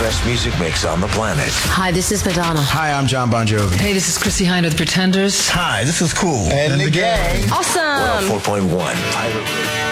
best music mix on the planet. Hi, this is Madonna. Hi, I'm John Bon Jovi. Hey, this is Chrissy Hynde of the Pretenders. Hi, this is Cool. And the gang. Awesome. 104.1 Pirate Radio.